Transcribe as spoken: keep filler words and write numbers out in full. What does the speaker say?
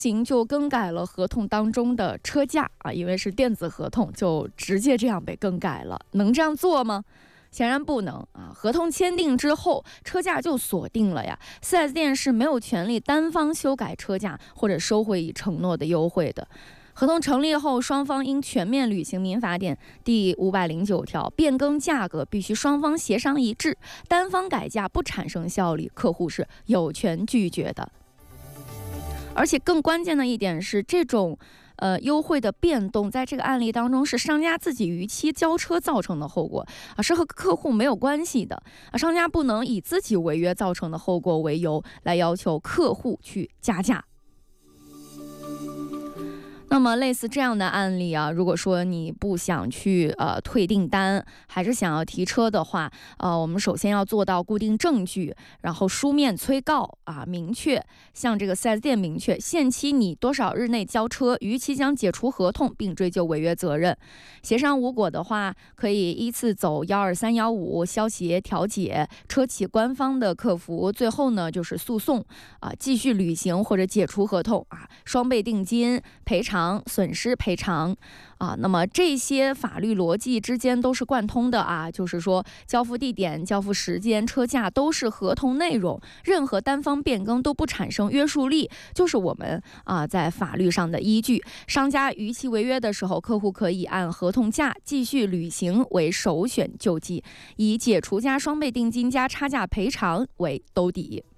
行就更改了合同当中的车价啊，因为是电子合同，就直接这样被更改了。能这样做吗？显然不能啊！合同签订之后，车价就锁定了呀。四 S 店是没有权利单方修改车价或者收回已承诺的优惠的。合同成立后，双方应全面履行民法典第五百零九条，变更价格必须双方协商一致，单方改价不产生效力，客户是有权拒绝的。而且更关键的一点是，这种呃优惠的变动，在这个案例当中是商家自己逾期交车造成的后果啊，是和客户没有关系的啊。商家不能以自己违约造成的后果为由来要求客户去加价。那么类似这样的案例啊，如果说你不想去呃退订单，还是想要提车的话，呃，我们首先要做到固定证据，然后书面催告啊，明确向这个 四 S 店明确限期你多少日内交车，逾期将解除合同并追究违约责任。协商无果的话，可以依次走幺二三幺五消协调解、车企官方的客服，最后呢就是诉讼啊，继续履行或者解除合同啊，双倍定金赔偿。损失赔偿啊，那么这些法律逻辑之间都是贯通的啊，就是说交付地点、交付时间、车价都是合同内容，任何单方变更都不产生约束力，就是我们啊在法律上的依据。商家逾期违约的时候，客户可以按合同价继续履行为首选救济，以解除加双倍定金加差价赔偿为兜底。